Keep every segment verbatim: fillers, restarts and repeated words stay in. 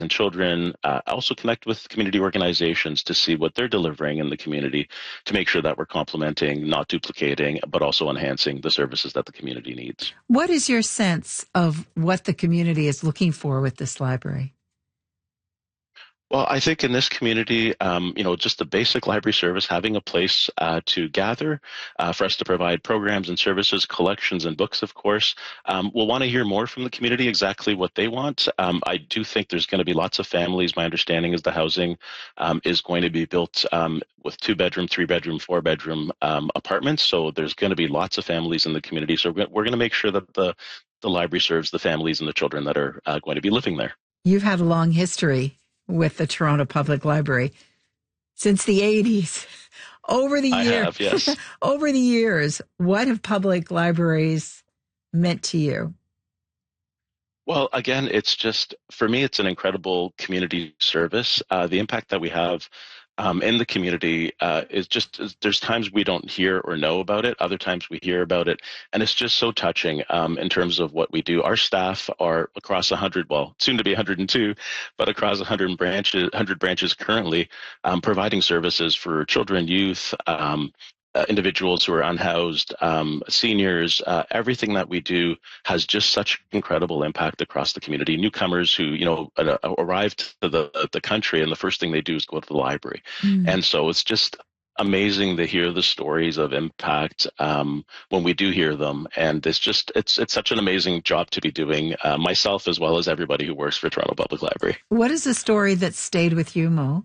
and children. Uh, also connect with community organizations to see what they're delivering in the community to make sure that we're complementing, not duplicating, but also enhancing the services that the community needs. What is your sense of what the community is looking for with this library? Well, I think in this community, um, you know, just the basic library service, having a place uh, to gather, uh, for us to provide programs and services, collections and books, of course. Um, we'll want to hear more from the community exactly what they want. Um, I do think there's going to be lots of families. My understanding is the housing um, is going to be built um, with two bedroom, three bedroom, four bedroom um, apartments. So there's going to be lots of families in the community. So we're going to make sure that the, the library serves the families and the children that are uh, going to be living there. You've had a long history with the Toronto Public Library since the eighties. Over the I years, have, yes. Over the years, what have public libraries meant to you? Well, again, it's just, for me, it's an incredible community service. Uh, the impact that we have um, in the community uh, is just, there's times we don't hear or know about it. Other times we hear about it. And it's just so touching um, in terms of what we do. Our staff are across one hundred, well, soon to be one hundred two, but across one hundred branches, one hundred branches currently, um, providing services for children, youth, um, Uh, individuals who are unhoused, um, seniors. Uh, everything that we do has just such incredible impact across the community. Newcomers who, you know, uh, arrived to the the country, and the first thing they do is go to the library. Mm. And so it's just amazing to hear the stories of impact um, when we do hear them. And it's just, it's it's such an amazing job to be doing, uh, myself as well as everybody who works for Toronto Public Library. What is the story that stayed with you, Mo?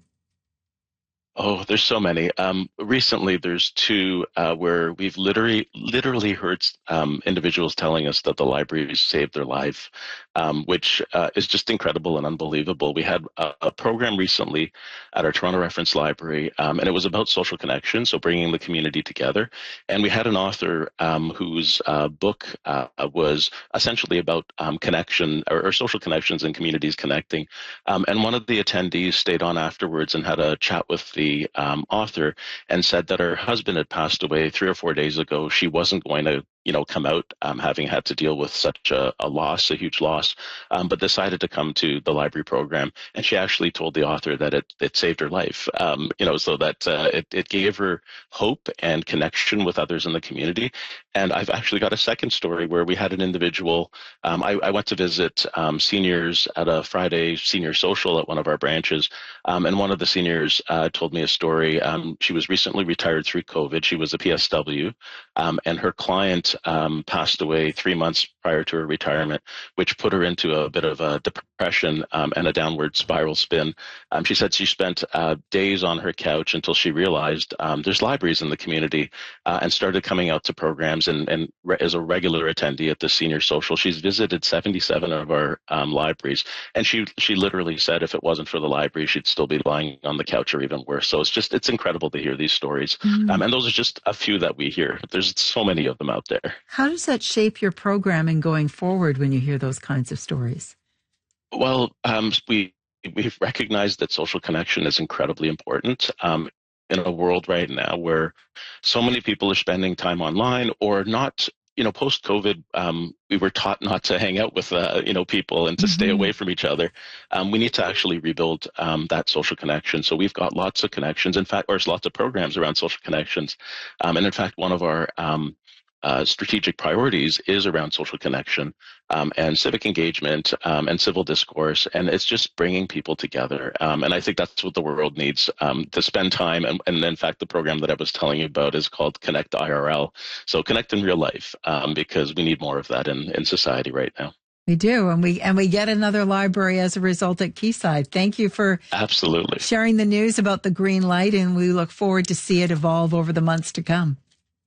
Oh, there's so many. Um, recently, there's two uh, where we've literally literally heard um, individuals telling us that the library saved their life, um, which uh, is just incredible and unbelievable. We had a, a program recently at our Toronto Reference Library, um, and it was about social connection, so bringing the community together. And we had an author um, whose uh, book uh, was essentially about um, connection or, or social connections and communities connecting. Um, and one of the attendees stayed on afterwards and had a chat with the The um, author and said that her husband had passed away three or four days ago. She wasn't going to, you know, come out um, having had to deal with such a, a loss, a huge loss, um, but decided to come to the library program. And she actually told the author that it, it saved her life, um, you know, so that uh, it, it gave her hope and connection with others in the community. And I've actually got a second story where we had an individual. Um, I, I went to visit um, seniors at a Friday senior social at one of our branches, um, and one of the seniors uh, told me a story. Um, she was recently retired through COVID. She was a P S W, um, and her client um, passed away three months prior to her retirement, which put her into a bit of a depression um, and a downward spiral spin. Um, she said she spent uh, days on her couch until she realized um, there's libraries in the community, uh, and started coming out to programs and, and re- as a regular attendee at the senior social. She's visited seventy-seven of our um, libraries, and she she literally said if it wasn't for the library, she'd still be lying on the couch or even worse. So it's just, it's incredible to hear these stories. Mm. Um, and those are just a few that we hear. There's so many of them out there. How does that shape your programming going forward when you hear those kinds of stories? Well, um, we, we've recognized that social connection is incredibly important. Um, in a world right now where so many people are spending time online or not. You know, post-COVID, um, we were taught not to hang out with, uh, you know, people and to mm-hmm. stay away from each other. Um, we need to actually rebuild um, that social connection. So we've got lots of connections, in fact, or lots of programs around social connections. Um, and in fact, one of our um, uh, strategic priorities is around social connection um, and civic engagement um, and civil discourse. And it's just bringing people together. Um, and I think that's what the world needs, um, to spend time. And, and in fact, the program that I was telling you about is called Connect I R L. So connect in real life, um, because we need more of that in, in society right now. We do. And we and we get another library as a result at Quayside. Thank you for absolutely sharing the news about the green light. And we look forward to see it evolve over the months to come.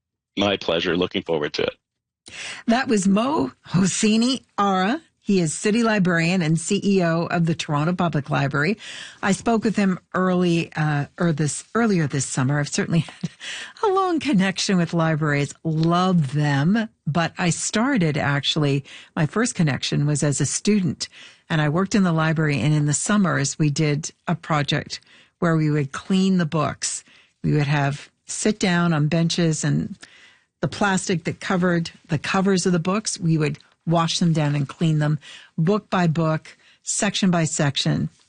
My pleasure. Looking forward to it. That was Mo Hosseini Ara. He is city librarian and C E O of the Toronto Public Library. I spoke with him early, uh, or this earlier this summer. I've certainly had a long connection with libraries. Love them, but I started actually. My first connection was as a student, and I worked in the library. And in the summers, we did a project where we would clean the books. We would have sit down on benches, and the plastic that covered the covers of the books, we would wash them down and clean them book by book, section by section.